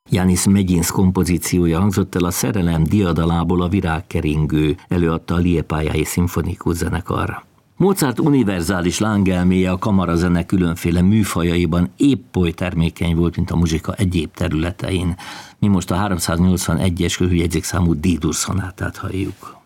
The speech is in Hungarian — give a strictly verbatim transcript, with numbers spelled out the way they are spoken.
János Megyinsz kompozíciója hangzott el, a Szerelem diadalából a Virágkeringő előadta a Liepályai Szimfonikus Zenekar. Mozart univerzális lángelméje a kamarazene különféle műfajaiban épp oly termékeny volt, mint a muzsika egyéb területein. Mi most a háromszáznyolcvanegyes körüljegyzékszámú D-dur szonátát halljuk.